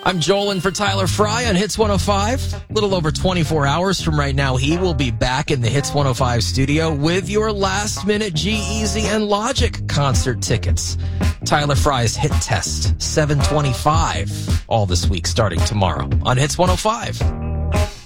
I'm Joel in for Tyler Fry on Hits 105. A little over 24 hours from right now, he will be back in the Hits 105 studio with your last-minute G-Eazy and Logic concert tickets. Tyler Fry's Hit Test, 7:25, all this week starting tomorrow on Hits 105.